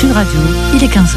Sud Radio, il est 15h.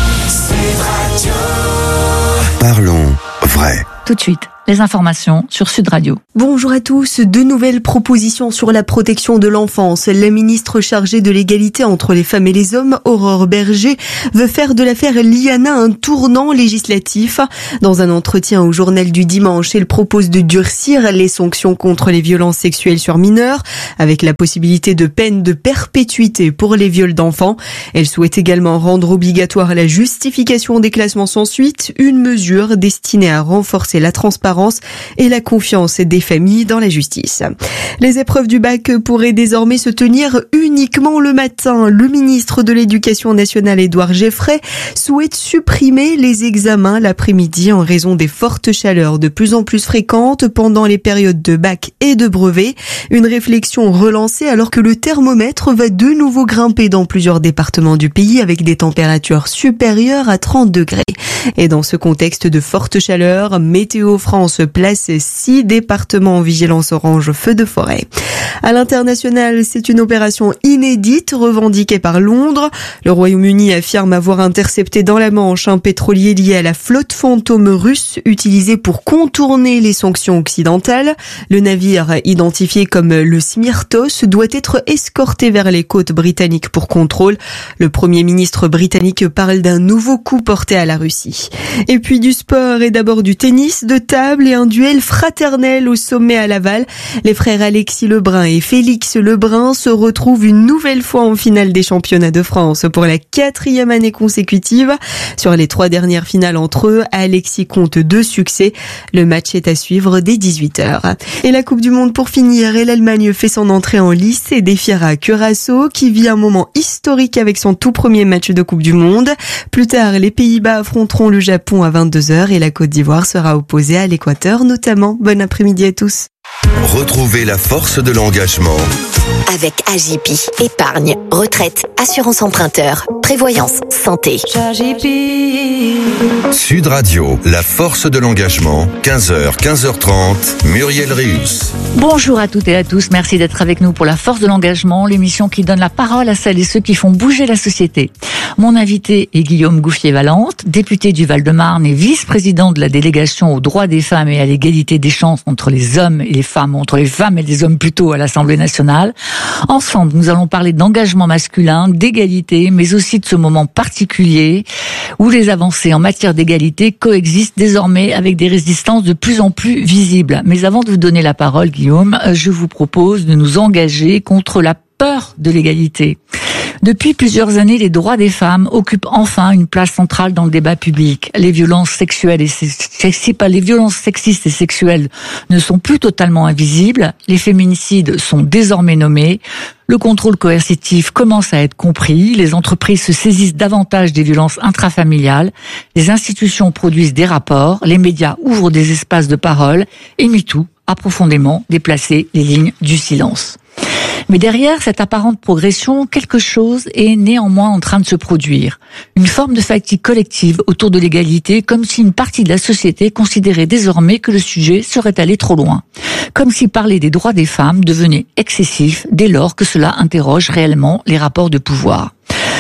Parlons vrai. Tout de suite, les informations sur Sud Radio. Bonjour à tous. 2 nouvelles propositions sur la protection de l'enfance. La ministre chargée de l'égalité entre les femmes et les hommes, Aurore Berger, veut faire de l'affaire Liana un tournant législatif. Dans un entretien au journal du dimanche, elle propose de durcir les sanctions contre les violences sexuelles sur mineurs, avec la possibilité de peine de perpétuité pour les viols d'enfants. Elle souhaite également rendre obligatoire la justification des classements sans suite, une mesure destinée à renforcer la transparence et la confiance des familles dans la justice. Les épreuves du bac pourraient désormais se tenir uniquement le matin. Le ministre de l'Éducation nationale, Édouard Geoffray, souhaite supprimer les examens l'après-midi en raison des fortes chaleurs de plus en plus fréquentes pendant les périodes de bac et de brevet. Une réflexion relancée alors que le thermomètre va de nouveau grimper dans plusieurs départements du pays avec des températures supérieures à 30 degrés. Et dans ce contexte de forte chaleur, Météo France place 6 départements en vigilance orange feu de forêt. À l'international, c'est une opération inédite revendiquée par Londres. Le Royaume-Uni affirme avoir intercepté dans la Manche un pétrolier lié à la flotte fantôme russe utilisée pour contourner les sanctions occidentales. Le navire, identifié comme le Smyrtos, doit être escorté vers les côtes britanniques pour contrôle. Le Premier ministre britannique parle d'un nouveau coup porté à la Russie. Et puis du sport et d'abord du tennis de table et un duel fraternel au sommet à Laval. Les frères Alexis Lebrun et Félix Lebrun se retrouvent une nouvelle fois en finale des championnats de France pour la 4e année consécutive. Sur les 3 dernières finales entre eux, Alexis compte 2 succès. Le match est à suivre dès 18h. Et la Coupe du Monde pour finir, et l'Allemagne fait son entrée en lice et défiera Curaçao qui vit un moment historique avec son tout premier match de Coupe du Monde. Plus tard, les Pays-Bas affronteront le Japon à 22h et la Côte d'Ivoire sera opposée à l'Équateur notamment. Bon après-midi à tous. Retrouvez la force de l'engagement. Avec AJP, épargne, retraite, assurance emprunteur, prévoyance, santé. Sud Radio, la force de l'engagement, 15h, 15h30, Muriel Rius. Bonjour à toutes et à tous, merci d'être avec nous pour la force de l'engagement, l'émission qui donne la parole à celles et ceux qui font bouger la société. Mon invité est Guillaume Gouffier-Valente, député du Val-de-Marne et vice-président de la délégation aux droits des femmes et à l'égalité des chances entre les hommes et les femmes, entre les femmes et les hommes plutôt à l'Assemblée nationale. Ensemble, nous allons parler d'engagement masculin, d'égalité, mais aussi de ce moment particulier où les avancées en matière d'égalité coexistent désormais avec des résistances de plus en plus visibles. Mais avant de vous donner la parole, Guillaume, je vous propose de nous engager contre la peur de l'égalité. Depuis plusieurs années, les droits des femmes occupent enfin une place centrale dans le débat public. Les violences sexuelles les violences sexistes et sexuelles ne sont plus totalement invisibles. Les féminicides sont désormais nommés. Le contrôle coercitif commence à être compris. Les entreprises se saisissent davantage des violences intrafamiliales. Les institutions produisent des rapports. Les médias ouvrent des espaces de parole. Et MeToo a profondément déplacé les lignes du silence. Mais derrière cette apparente progression, quelque chose est néanmoins en train de se produire. Une forme de fatigue collective autour de l'égalité, comme si une partie de la société considérait désormais que le sujet serait allé trop loin. Comme si parler des droits des femmes devenait excessif dès lors que cela interroge réellement les rapports de pouvoir.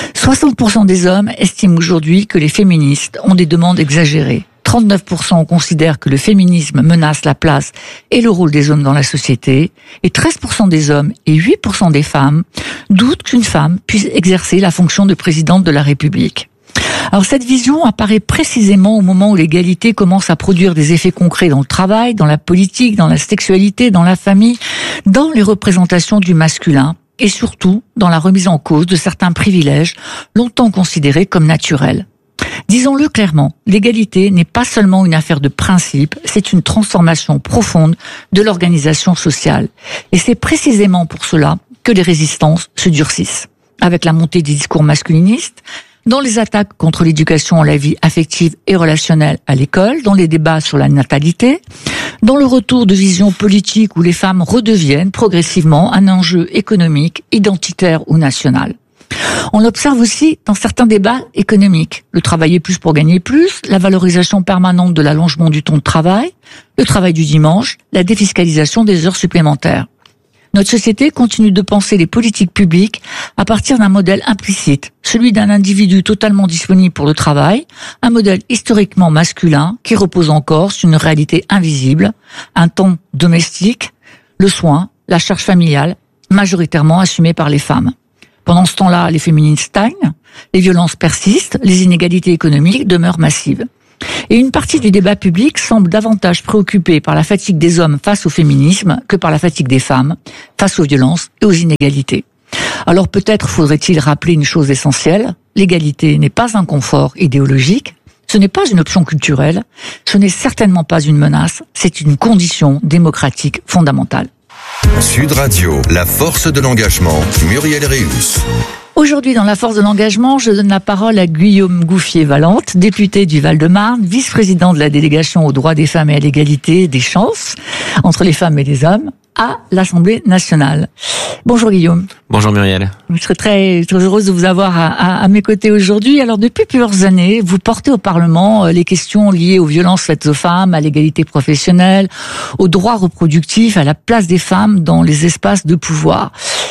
60% des hommes estiment aujourd'hui que les féministes ont des demandes exagérées. 39% considèrent que le féminisme menace la place et le rôle des hommes dans la société, et 13% des hommes et 8% des femmes doutent qu'une femme puisse exercer la fonction de présidente de la République. Alors cette vision apparaît précisément au moment où l'égalité commence à produire des effets concrets dans le travail, dans la politique, dans la sexualité, dans la famille, dans les représentations du masculin, et surtout dans la remise en cause de certains privilèges longtemps considérés comme naturels. Disons-le clairement, l'égalité n'est pas seulement une affaire de principe, c'est une transformation profonde de l'organisation sociale. Et c'est précisément pour cela que les résistances se durcissent. Avec la montée des discours masculinistes, dans les attaques contre l'éducation à la vie affective et relationnelle à l'école, dans les débats sur la natalité, dans le retour de visions politiques où les femmes redeviennent progressivement un enjeu économique, identitaire ou national. On l'observe aussi dans certains débats économiques. Le travailler plus pour gagner plus, la valorisation permanente de l'allongement du temps de travail, le travail du dimanche, la défiscalisation des heures supplémentaires. Notre société continue de penser les politiques publiques à partir d'un modèle implicite, celui d'un individu totalement disponible pour le travail, un modèle historiquement masculin qui repose encore sur une réalité invisible, un temps domestique, le soin, la charge familiale, majoritairement assumée par les femmes. Pendant ce temps-là, les féminines stagnent, les violences persistent, les inégalités économiques demeurent massives. Et une partie du débat public semble davantage préoccupée par la fatigue des hommes face au féminisme que par la fatigue des femmes face aux violences et aux inégalités. Alors peut-être faudrait-il rappeler une chose essentielle, l'égalité n'est pas un confort idéologique, ce n'est pas une option culturelle, ce n'est certainement pas une menace, c'est une condition démocratique fondamentale. Sud Radio, la force de l'engagement, Muriel Réus. Aujourd'hui, dans la force de l'engagement, je donne la parole à Guillaume Gouffier-Valente, député du Val-de-Marne, vice-président de la délégation aux droits des femmes et à l'égalité des chances entre les femmes et les hommes à l'Assemblée nationale. Bonjour Guillaume. Bonjour Muriel. Je serais très heureuse de vous avoir à mes côtés aujourd'hui. Alors depuis plusieurs années, vous portez au Parlement les questions liées aux violences faites aux femmes, à l'égalité professionnelle, aux droits reproductifs, à la place des femmes dans les espaces de pouvoir.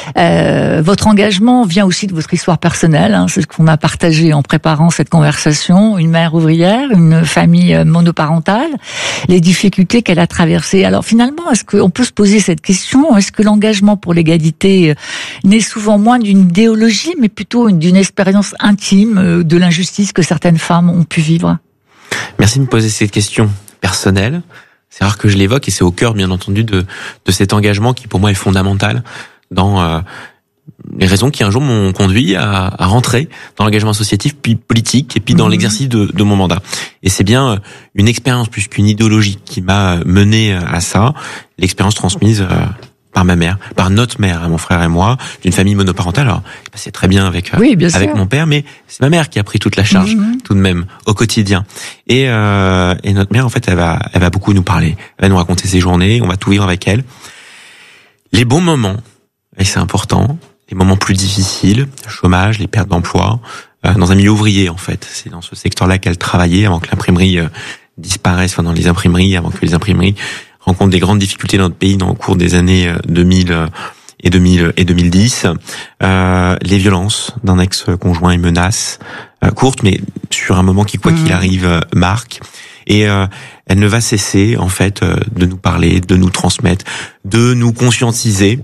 Votre engagement vient aussi de votre histoire personnelle, c'est ce qu'on a partagé en préparant cette conversation. Une mère ouvrière, une famille monoparentale, les difficultés qu'elle a traversées. Alors finalement, est-ce qu'on peut se poser cette question? Est-ce que l'engagement pour l'égalité n'est souvent moins d'une idéologie, mais plutôt d'une expérience intime de l'injustice que certaines femmes ont pu vivre? Merci de me poser cette question personnelle. C'est rare que je l'évoque et c'est au cœur, bien entendu, de cet engagement qui, pour moi, est fondamental dans les raisons qui un jour m'ont conduit à rentrer dans l'engagement associatif, puis politique, et puis dans l'exercice de mon mandat. Et c'est bien une expérience plus qu'une idéologie qui m'a mené à ça, l'expérience transmise par ma mère, par notre mère, mon frère et moi, d'une famille monoparentale. Alors, c'est très bien avec mon père, mais c'est ma mère qui a pris toute la charge, tout de même, au quotidien. Et notre mère, en fait, elle va beaucoup nous parler. Elle va nous raconter ses journées, on va tout vivre avec elle. Les bons moments, et c'est important, les moments plus difficiles, le chômage, les pertes d'emploi, dans un milieu ouvrier, en fait. C'est dans ce secteur-là qu'elle travaillait avant que l'imprimerie disparaisse, enfin, dans les imprimeries, avant que les imprimeries rencontrent des grandes difficultés dans notre pays dans le cours des années 2000 et 2010. Les violences d'un ex-conjoint et menaces, courtes, mais sur un moment qui, quoi qu'il arrive, marque. Et elle ne va cesser, en fait, de nous parler, de nous transmettre, de nous conscientiser.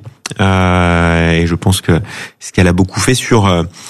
Et je pense que ce qu'elle a beaucoup fait sur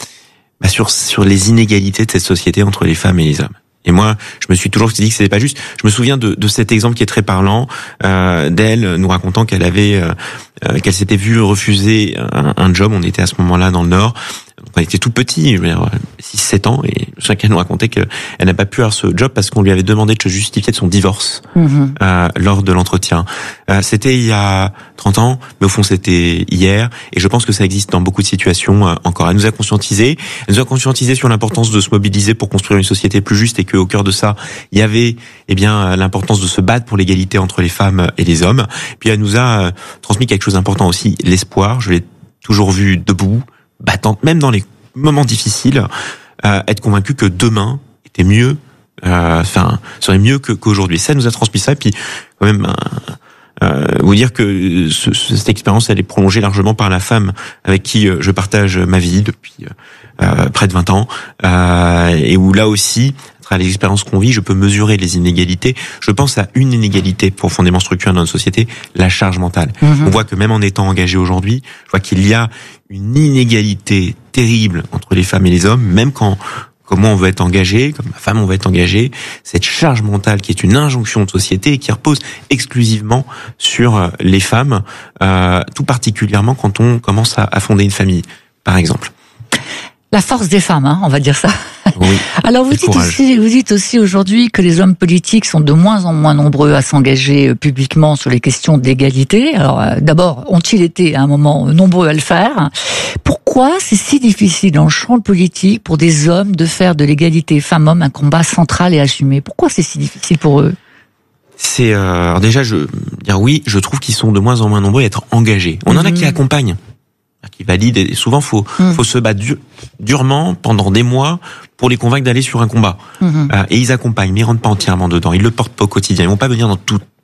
les inégalités de cette société entre les femmes et les hommes. Et moi, je me suis toujours dit que c'était pas juste. Je me souviens de cet exemple qui est très parlant, d'elle nous racontant qu'elle s'était vue refuser un job. On était à ce moment-là dans le Nord. On était tout petit, 6-7 ans, et je sais qu'elle nous racontait qu'elle n'a pas pu avoir ce job parce qu'on lui avait demandé de se justifier de son divorce lors de l'entretien. C'était il y a 30 ans, mais au fond c'était hier, et je pense que ça existe dans beaucoup de situations encore. Elle nous a conscientisés sur l'importance de se mobiliser pour construire une société plus juste, et qu'au cœur de ça, il y avait l'importance de se battre pour l'égalité entre les femmes et les hommes. Puis elle nous a transmis quelque chose d'important aussi, l'espoir. Je l'ai toujours vue debout, battante, même dans les moments difficiles, être convaincu que demain était mieux, serait mieux qu'aujourd'hui. Ça nous a transmis ça, et puis quand même vous dire que cette expérience, elle est prolongée largement par la femme avec qui je partage ma vie depuis près de 20 ans, et où là aussi, à travers les expériences qu'on vit, je peux mesurer les inégalités. Je pense à une inégalité profondément structurelle dans notre société, la charge mentale. On voit que même en étant engagé aujourd'hui, je vois qu'il y a une inégalité terrible entre les femmes et les hommes, même quand moi on veut être engagé, comme ma femme on veut être engagée, cette charge mentale qui est une injonction de société et qui repose exclusivement sur les femmes, tout particulièrement quand on commence à fonder une famille, par exemple. La force des femmes, on va dire ça. Oui. Alors vous dites aussi aujourd'hui que les hommes politiques sont de moins en moins nombreux à s'engager publiquement sur les questions d'égalité. Alors d'abord, ont-ils été à un moment nombreux à le faire? Pourquoi c'est si difficile dans le champ politique pour des hommes de faire de l'égalité femmes-hommes un combat central et assumé? Pourquoi c'est si difficile pour eux? C'est alors déjà, je trouve qu'ils sont de moins en moins nombreux à être engagés. On en a qui accompagnent, qui valident, et souvent faut se battre durement pendant des mois pour les convaincre d'aller sur un combat. Et ils accompagnent, mais ils rentrent pas entièrement dedans. Ils le portent pas au quotidien. Ils vont pas venir dans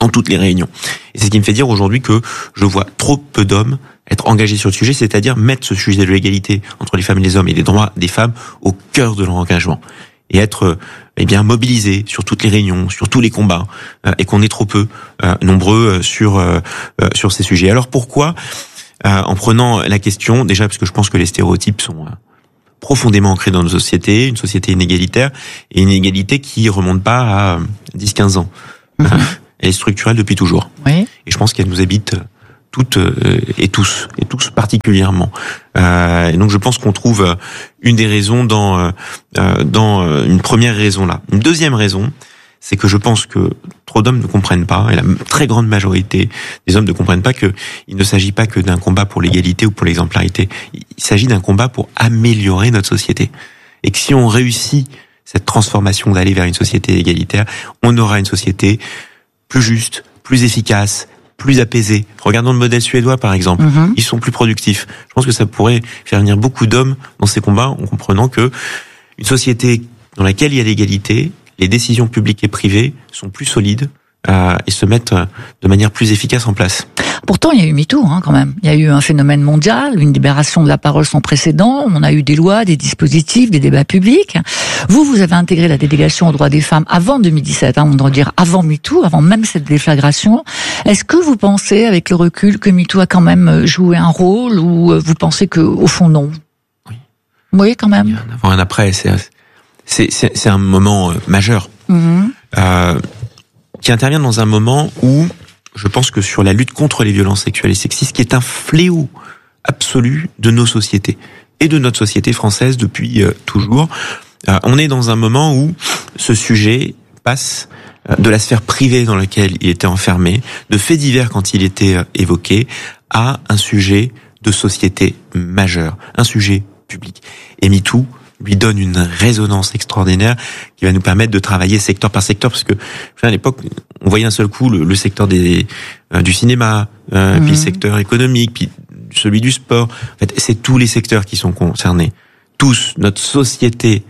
dans toutes les réunions. Et c'est ce qui me fait dire aujourd'hui que je vois trop peu d'hommes être engagés sur le sujet, c'est-à-dire mettre ce sujet de l'égalité entre les femmes et les hommes et des droits des femmes au cœur de leur engagement. Et être mobilisés sur toutes les réunions, sur tous les combats, et qu'on est trop peu nombreux sur ces sujets. Alors pourquoi en prenant la question, déjà parce que je pense que les stéréotypes sont profondément ancrés dans nos sociétés, une société inégalitaire, et une inégalité qui remonte pas à 10-15 ans. Elle est structurelle depuis toujours. Oui. Et je pense qu'elle nous habite toutes et tous particulièrement. Et donc je pense qu'on trouve une des raisons dans une première raison là. Une deuxième raison, c'est que je pense que trop d'hommes ne comprennent pas, et la très grande majorité des hommes ne comprennent pas que il ne s'agit pas que d'un combat pour l'égalité ou pour l'exemplarité. Il s'agit d'un combat pour améliorer notre société. Et que si on réussit cette transformation d'aller vers une société égalitaire, on aura une société plus juste, plus efficace, plus apaisée. Regardons le modèle suédois, par exemple. Ils sont plus productifs. Je pense que ça pourrait faire venir beaucoup d'hommes dans ces combats en comprenant que une société dans laquelle il y a l'égalité, les décisions publiques et privées sont plus solides et se mettent de manière plus efficace en place. Pourtant, il y a eu MeToo, quand même. Il y a eu un phénomène mondial, une libération de la parole sans précédent. On a eu des lois, des dispositifs, des débats publics. Vous avez intégré la délégation aux droits des femmes avant 2017, on doit dire avant MeToo, avant même cette déflagration. Est-ce que vous pensez, avec le recul, que MeToo a quand même joué un rôle, ou vous pensez que, au fond, non? Oui. Oui, quand même. Il y a un avant et un après. C'est un moment majeur. Qui intervient dans un moment où je pense que sur la lutte contre les violences sexuelles et sexistes, qui est un fléau absolu de nos sociétés et de notre société française depuis toujours, on est dans un moment où ce sujet passe de la sphère privée dans laquelle il était enfermé, de faits divers quand il était évoqué, à un sujet de société majeur, un sujet public. Et MeToo lui donne une résonance extraordinaire qui va nous permettre de travailler secteur par secteur, parce que à l'époque on voyait un seul coup le secteur du cinéma, puis le secteur économique, puis celui du sport. En fait, c'est tous les secteurs qui sont concernés. Tous, notre société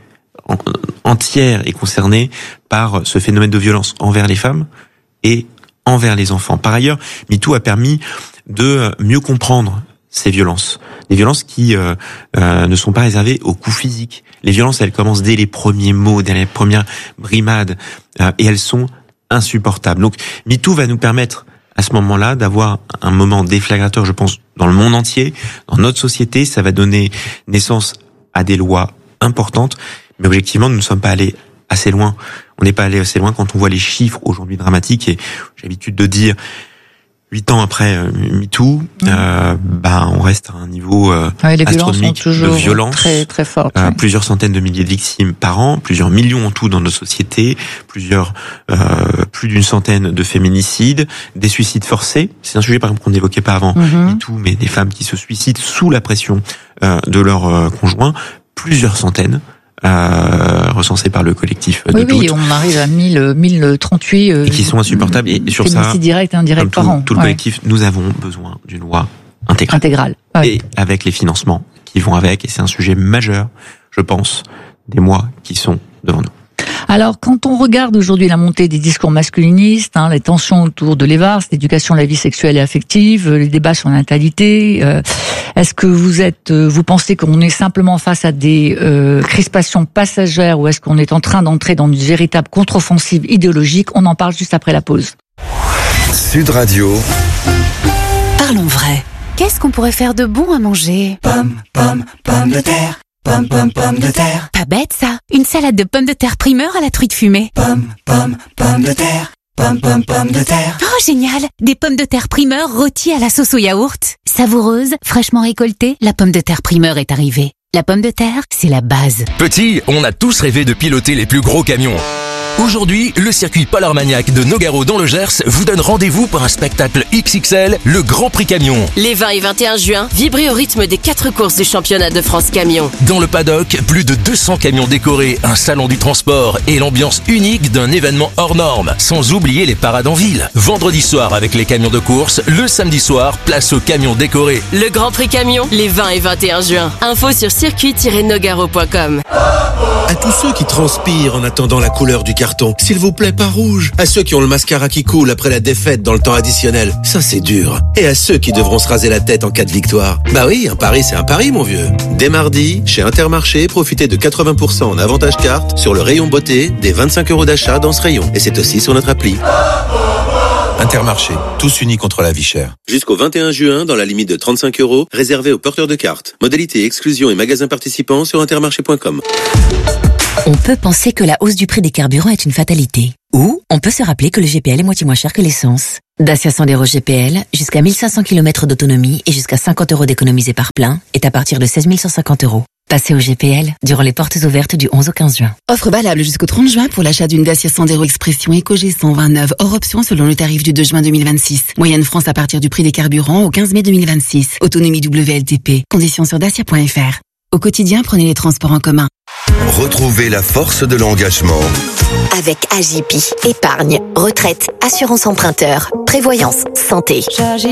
entière est concernée par ce phénomène de violence envers les femmes et envers les enfants. Par ailleurs, MeToo a permis de mieux comprendre ces violences. Des violences qui ne sont pas réservées aux coups physiques. Les violences, elles commencent dès les premiers mots, dès les premières brimades, et elles sont insupportables. Donc, MeToo va nous permettre, à ce moment-là, d'avoir un moment déflagrateur, je pense, dans le monde entier, dans notre société. Ça va donner naissance à des lois importantes, mais objectivement, nous ne sommes pas allés assez loin. On n'est pas allé assez loin quand on voit les chiffres aujourd'hui dramatiques, et j'ai l'habitude de dire 8 ans après MeToo, on reste à un niveau astronomique de violence, très très fort. Plusieurs centaines de milliers de victimes par an, plusieurs millions en tout dans nos sociétés, plus d'une centaine de féminicides, des suicides forcés. C'est un sujet par exemple qu'on n'évoquait pas avant MeToo, mais des femmes qui se suicident sous la pression de leur conjoint, plusieurs centaines. Recensés par le collectif de doute. Oui, on arrive à 1038 et qui sont insupportables. Et sur ça, direct et indirect par an. Tout le collectif, nous avons besoin d'une loi intégrale. Et avec les financements qui vont avec. Et c'est un sujet majeur, je pense, des mois qui sont devant nous. Alors, quand on regarde aujourd'hui la montée des discours masculinistes, les tensions autour de l'EVAR, l'éducation à la vie sexuelle et affective, les débats sur la natalité, est-ce que vous pensez qu'on est simplement face à des crispations passagères, ou est-ce qu'on est en train d'entrer dans une véritable contre-offensive idéologique? On en parle juste après la pause. Sud Radio. Parlons vrai. Qu'est-ce qu'on pourrait faire de bon à manger? Pommes de terre. Pommes de terre. Pas bête ça. Une salade de pommes de terre primeur à la truite fumée. Pommes de terre. Pommes de terre. Oh génial. Des pommes de terre primeur rôties à la sauce au yaourt. Savoureuse, fraîchement récoltée, la pomme de terre primeur est arrivée. La pomme de terre, c'est la base. Petit, on a tous rêvé de piloter les plus gros camions. Aujourd'hui, le circuit Pôle Armagnac de Nogaro dans le Gers vous donne rendez-vous pour un spectacle XXL, le Grand Prix Camion. Les 20 et 21 juin, vibrez au rythme des 4 courses du championnat de France Camion. Dans le paddock, plus de 200 camions décorés, un salon du transport et l'ambiance unique d'un événement hors norme. Sans oublier les parades en ville. Vendredi soir avec les camions de course, le samedi soir, place aux camions décorés. Le Grand Prix Camion, les 20 et 21 juin. Info sur circuit-nogaro.com. À tous ceux qui transpirent en attendant la couleur du carton, s'il vous plaît, pas rouge. À ceux qui ont le mascara qui coule après la défaite dans le temps additionnel, ça c'est dur. Et à ceux qui devront se raser la tête en cas de victoire. Bah oui, un pari c'est un pari, mon vieux. Dès mardi, chez Intermarché, profitez de 80% en avantage carte sur le rayon beauté des 25 € d'achat dans ce rayon. Et c'est aussi sur notre appli. Intermarché, tous unis contre la vie chère. Jusqu'au 21 juin, dans la limite de 35 €, réservé aux porteurs de cartes. Modalité, exclusion et magasins participants sur intermarché.com. On peut penser que la hausse du prix des carburants est une fatalité. Ou on peut se rappeler que le GPL est moitié moins cher que l'essence. Dacia Sandero GPL, jusqu'à 1500 km d'autonomie et jusqu'à 50 € d'économisés par plein, est à partir de 16 150 €. Passez au GPL durant les portes ouvertes du 11 au 15 juin. Offre valable jusqu'au 30 juin pour l'achat d'une Dacia Sandero Expression EcoG 129 hors option selon le tarif du 2 juin 2026. Moyenne France à partir du prix des carburants au 15 mai 2026. Autonomie WLTP. Conditions sur dacia.fr. Au quotidien, prenez les transports en commun. Retrouvez la force de l'engagement. Avec AJP. Épargne, retraite, assurance emprunteur, prévoyance, santé.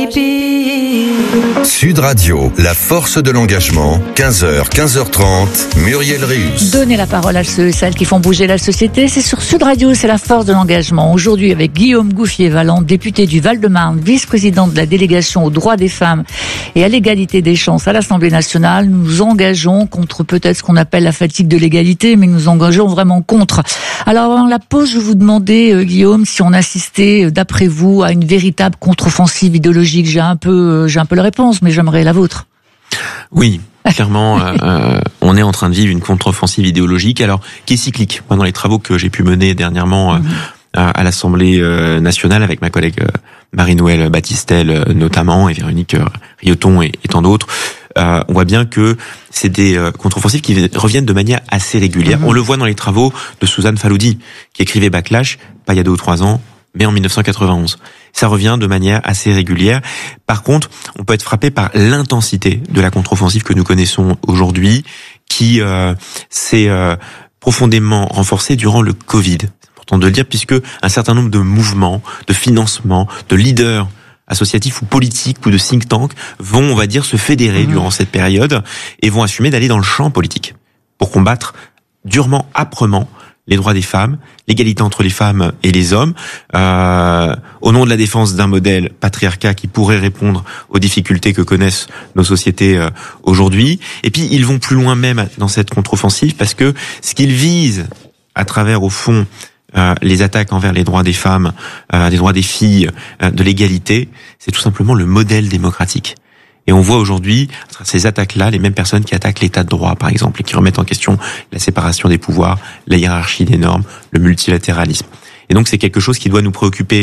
Sud Radio, la force de l'engagement, 15h, 15h30, Muriel Réus. Donnez la parole à ceux et celles qui font bouger la société, c'est sur Sud Radio, c'est la force de l'engagement. Aujourd'hui avec Guillaume Gouffier-Valente, député du Val-de-Marne, vice-président de la délégation aux droits des femmes et à l'égalité des chances à l'Assemblée nationale. Nous nous engageons contre peut-être ce qu'on appelle la fatigue de l'égalité, mais nous nous engageons vraiment contre. Alors avant la pause, je vous demandais, Guillaume, si on assistait, d'après vous, à une véritable contre-offensive idéologique. J'ai un peu la réponse, mais j'aimerais la vôtre. Oui, clairement, on est en train de vivre une contre-offensive idéologique, alors qui est cyclique. Moi, dans les travaux que j'ai pu mener dernièrement à l'Assemblée nationale avec ma collègue Marie-Noëlle Battistel notamment, et Véronique Rioton et tant d'autres, on voit bien que c'est des contre-offensives qui reviennent de manière assez régulière. On le voit dans les travaux de Suzanne Faloudi, qui écrivait Backlash, pas il y a 2 ou 3 ans, mais en 1991. Ça revient de manière assez régulière. Par contre, on peut être frappé par l'intensité de la contre-offensive que nous connaissons aujourd'hui, qui s'est profondément renforcée durant le Covid. C'est important de le dire, puisque un certain nombre de mouvements, de financements, de leaders associatifs ou politiques ou de think tanks vont, on va dire, se fédérer durant cette période et vont assumer d'aller dans le champ politique pour combattre durement, âprement les droits des femmes, l'égalité entre les femmes et les hommes, au nom de la défense d'un modèle patriarcat qui pourrait répondre aux difficultés que connaissent nos sociétés aujourd'hui. Et puis, ils vont plus loin même dans cette contre-offensive parce que ce qu'ils visent à travers, au fond, les attaques envers les droits des femmes, des droits des filles, de l'égalité, c'est tout simplement le modèle démocratique. Et on voit aujourd'hui, à travers ces attaques-là, les mêmes personnes qui attaquent l'état de droit, par exemple, et qui remettent en question la séparation des pouvoirs, la hiérarchie des normes, le multilatéralisme. Et donc c'est quelque chose qui doit nous préoccuper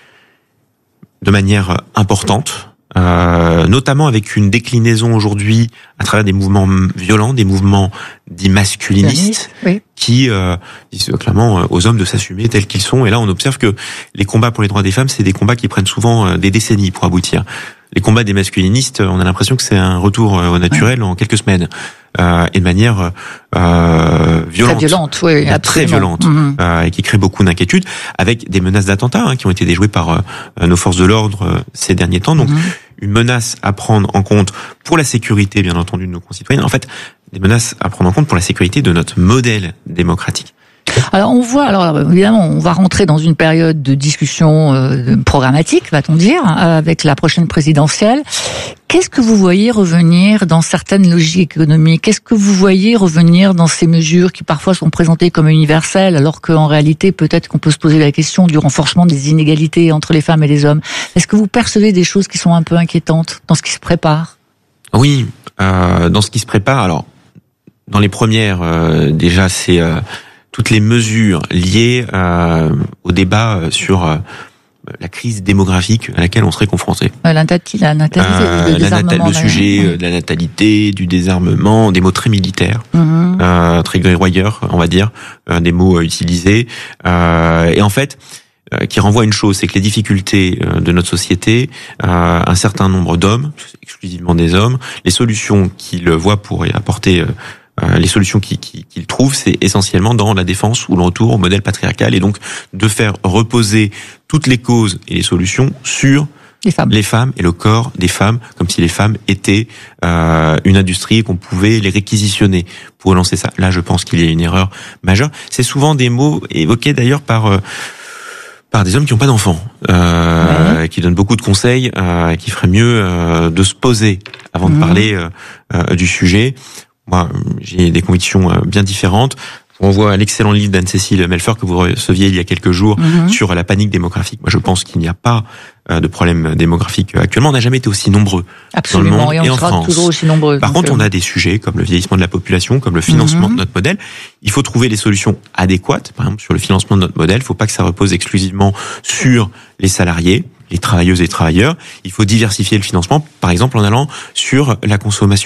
de manière importante, notamment avec une déclinaison aujourd'hui à travers des mouvements violents, des mouvements dits masculinistes, oui, qui disent clairement aux hommes de s'assumer tels qu'ils sont. Et là, on observe que les combats pour les droits des femmes, c'est des combats qui prennent souvent des décennies pour aboutir. Les combats des masculinistes, on a l'impression que c'est un retour au naturel en quelques semaines, et de manière violente, très violente, oui, très violente, et qui crée beaucoup d'inquiétudes, avec des menaces d'attentats qui ont été déjouées par nos forces de l'ordre ces derniers temps. Donc, une menace à prendre en compte pour la sécurité, bien entendu, de nos concitoyens. En fait, des menaces à prendre en compte pour la sécurité de notre modèle démocratique. Alors on voit, alors évidemment, on va rentrer dans une période de discussion programmatique, va-t-on dire, avec la prochaine présidentielle. Qu'est-ce que vous voyez revenir dans certaines logiques économiques? Qu'est-ce que vous voyez revenir dans ces mesures qui parfois sont présentées comme universelles, alors qu'en réalité, peut-être qu'on peut se poser la question du renforcement des inégalités entre les femmes et les hommes? Est-ce que vous percevez des choses qui sont un peu inquiétantes dans ce qui se prépare? Oui, dans ce qui se prépare. Alors, dans les premières, déjà, c'est toutes les mesures liées au débat sur la crise démographique à laquelle on serait confronté. La natalité, le désarmement. Le sujet de la natalité, du désarmement, des mots très militaires, très gréroyeurs, on va dire, des mots utilisés. Et en fait, qui renvoie à une chose, c'est que les difficultés de notre société, un certain nombre d'hommes, exclusivement des hommes, les solutions qu'ils voient pour y apporter les solutions qu'ils trouvent, c'est essentiellement dans la défense ou le retour au modèle patriarcal, et donc de faire reposer toutes les causes et les solutions sur les femmes et le corps des femmes, comme si les femmes étaient une industrie et qu'on pouvait les réquisitionner pour relancer ça. Là, je pense qu'il y a une erreur majeure. C'est souvent des mots évoqués d'ailleurs par des hommes qui n'ont pas d'enfants, qui donnent beaucoup de conseils, qui ferait mieux de se poser avant de parler du sujet. Moi, j'ai des convictions bien différentes. On voit l'excellent livre d'Anne-Cécile Melfer que vous receviez il y a quelques jours sur la panique démographique. Moi, je pense qu'il n'y a pas de problème démographique actuellement. On n'a jamais été aussi nombreux dans le monde et en France. Toujours aussi nombreux. Par contre, on a des sujets comme le vieillissement de la population, comme le financement de notre modèle. Il faut trouver les solutions adéquates. Par exemple, sur le financement de notre modèle, il ne faut pas que ça repose exclusivement sur les salariés, les travailleuses et travailleurs. Il faut diversifier le financement, par exemple en allant sur la consommation